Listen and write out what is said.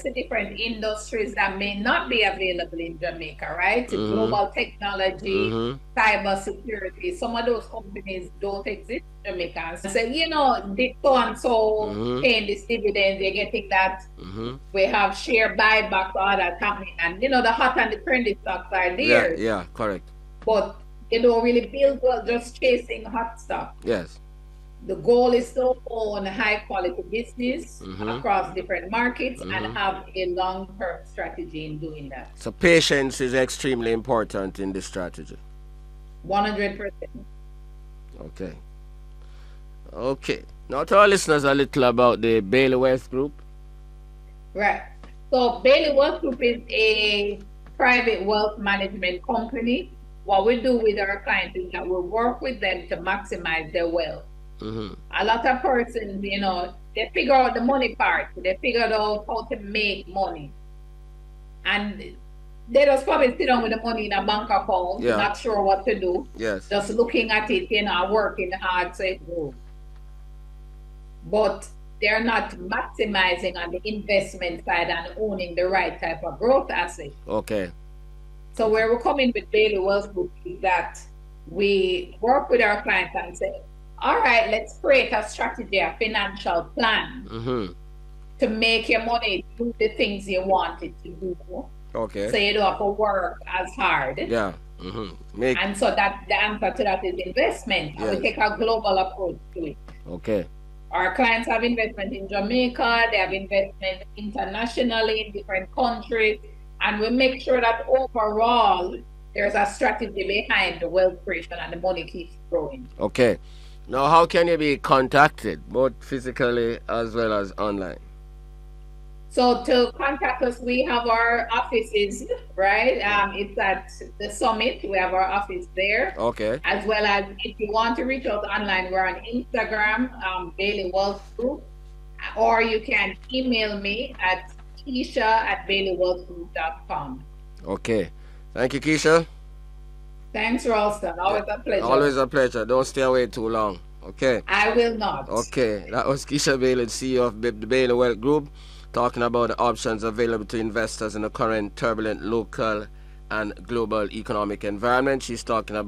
address the different industries that may not be available in Jamaica, right? Mm-hmm. Global technology, Mm-hmm. cyber security. Some of those companies don't exist in Jamaica. And say, you know, this so and so Mm-hmm. paying this dividend, they're getting that. Mm-hmm. We have share buyback, all that happening. And, you know, the hot and the trendy stocks are Yeah, there, yeah, correct. but they don't really build well just chasing hot stuff. Yes. The goal is to own high quality business Mm-hmm. across different markets and Mm-hmm. have a long term strategy in doing that. So patience is extremely important in this strategy. 100%. Okay. Okay. Now tell our listeners a little about the Bailey Wealth Group. Right. So Bailey Wealth Group is a private wealth management company. What we do with our clients is that we work with them to maximize their wealth. Mm-hmm. A lot of persons, you know, they figure out the money part. They figured out how to make money. And they just probably sit down with the money in a bank account, Yeah. not sure what to do, Yes. just looking at it, you know, working hard, so it grows. But they're not maximizing on the investment side and owning the right type of growth asset. Okay. So where we're coming with Bailey Wealth Group is that we work with our clients and say, all right, let's create a strategy, a financial plan Mm-hmm. to make your money do the things you want it to do. Okay. So you don't have to work as hard. Yeah. Mm-hmm. Make. And so that the answer to that is investment. And we Yes. take a global approach to it. Okay. Our clients have investment in Jamaica, they have investment internationally in different countries, and we make sure that overall there's a strategy behind the wealth creation and the money keeps growing. Okay. Now, how can you be contacted, both physically as well as online? So to contact us, we have our offices, right? It's at the summit. We have our office there, Okay. as well as if you want to reach out online, we're on Instagram, Bailey Wealth Group, or you can email me at keisha@baileywealthgroup.com. Okay. Thank you, Keisha. Thanks, Ralston. Yeah. Always a pleasure. Always a pleasure. Don't stay away too long. Okay. I will not. Okay. That was Keisha Bailey, CEO of the Bailey Wealth Group, talking about the options available to investors in the current turbulent local and global economic environment. She's talking about